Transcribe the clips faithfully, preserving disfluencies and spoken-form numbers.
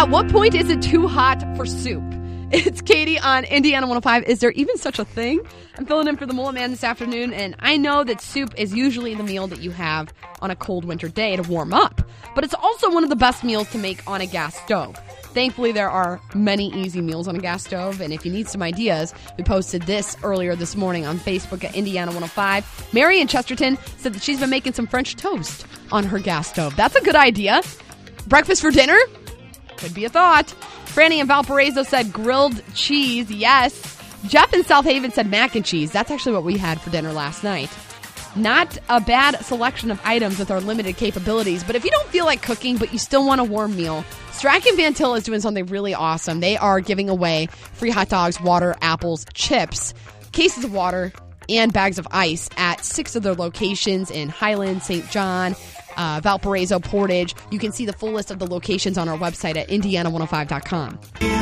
At what point is it too hot for soup? It's Katie on Indiana one oh five. Is there even such a thing? I'm filling in for the Mullet Man this afternoon, and I know that soup is usually the meal that you have on a cold winter day to warm up. But it's also one of the best meals to make on a gas stove. Thankfully, there are many easy meals on a gas stove, and if you need some ideas, we posted this earlier this morning on Facebook at Indiana one oh five. Mary in Chesterton said that she's been making some French toast on her gas stove. That's a good idea. Breakfast for dinner? Could be a thought. Franny in Valparaiso said grilled cheese, yes. Jeff in South Haven said mac and cheese. That's actually what we had for dinner last night. Not a bad selection of items with our limited capabilities, but if you don't feel like cooking but you still want a warm meal, Strachan Van Til is doing something really awesome. They are giving away free hot dogs, water, apples, chips, cases of water, and bags of ice at six of their locations in Highland, Saint John, uh, Valparaiso, Portage. You can see the full list of the locations on our website at indiana one oh five dot com.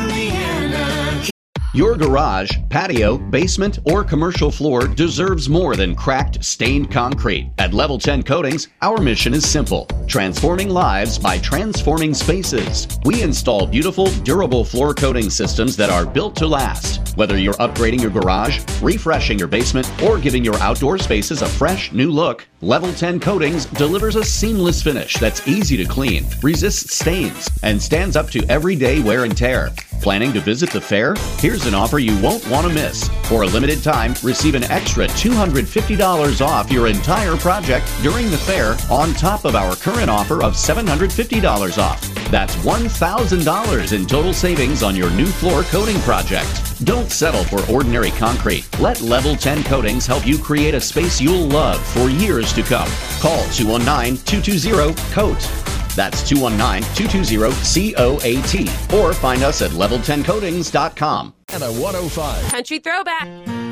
Your garage, patio, basement, or commercial floor deserves more than cracked, stained concrete. At Level ten Coatings, our mission is simple: transforming lives by transforming spaces. We install beautiful, durable floor coating systems that are built to last. Whether you're upgrading your garage, refreshing your basement, or giving your outdoor spaces a fresh, new look, Level ten Coatings delivers a seamless finish that's easy to clean, resists stains, and stands up to everyday wear and tear. Planning to visit the fair? Here's an offer you won't want to miss. For a limited time, receive an extra two hundred fifty dollars off your entire project during the fair, on top of our current offer of seven hundred fifty dollars off. That's one thousand dollars in total savings on your new floor coating project. Don't settle for ordinary concrete. Let Level ten Coatings help you create a space you'll love for years to come. Call two one nine, two two zero, COAT. That's two one nine, two two zero, C O A T. Or find us at level ten coatings dot com. And a one oh five. Country Throwback.